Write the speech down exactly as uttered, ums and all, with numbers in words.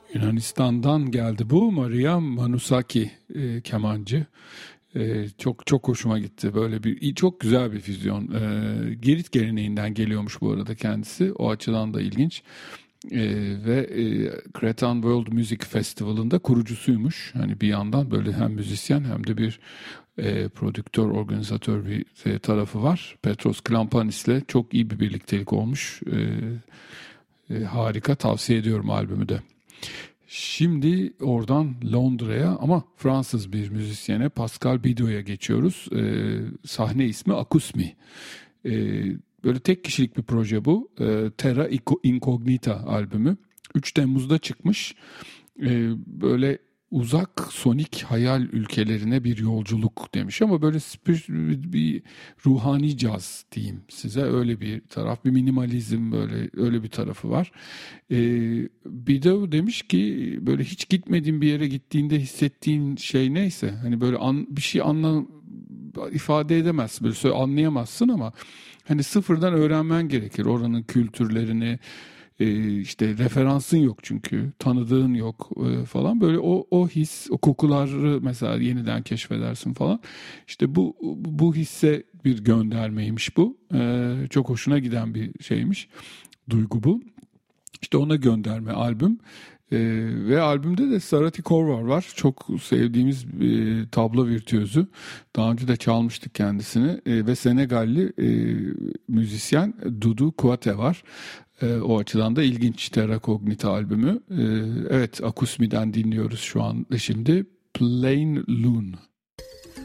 Yunanistan'dan geldi bu. Maria Manusaki e, kemancı. E, çok çok hoşuma gitti. Böyle bir çok güzel bir füzyon. E, Girit geleneğinden geliyormuş bu arada kendisi. O açıdan da ilginç. E, ve e, Cretan World Music Festival'ında kurucusuymuş. Hani bir yandan böyle hem müzisyen hem de bir e, prodüktör, organizatör bir e, tarafı var. Petros Klampanis'le çok iyi bir birliktelik olmuş. E, e, harika, tavsiye ediyorum albümü de. Şimdi oradan Londra'ya ama Fransız bir müzisyene Pascal Bido'ya geçiyoruz. Ee, sahne ismi Akusmi. Ee, böyle tek kişilik bir proje bu. Ee, Terra Incognita albümü. üç Temmuz'da çıkmış. Ee, böyle uzak sonik hayal ülkelerine bir yolculuk demiş ama böyle bir, bir ruhani caz diyeyim size, öyle bir taraf, bir minimalizm, böyle öyle bir tarafı var. Ee, Bido demiş ki böyle hiç gitmediğin bir yere gittiğinde hissettiğin şey neyse, hani böyle an, bir şey anla ifade edemezsin, böyle söyle, anlayamazsın ama hani sıfırdan öğrenmen gerekir oranın kültürlerini. E, işte referansın yok çünkü tanıdığın yok e, falan, böyle o o his, o kokuları mesela yeniden keşfedersin falan. İşte bu bu hisse bir göndermeymiş bu. E, çok hoşuna giden bir şeymiş, duygu bu. İşte ona gönderme albüm. Ee, ve albümde de Sarati Korvar var. Çok sevdiğimiz bir tablo virtüözü. Daha önce de çalmıştık kendisini. Ee, ve Senegalli e, müzisyen Dudu Kuate var. Ee, o açıdan da ilginç Terra Cognita albümü. Ee, evet, Akusmi'den dinliyoruz şu an şimdi. Plain Loon.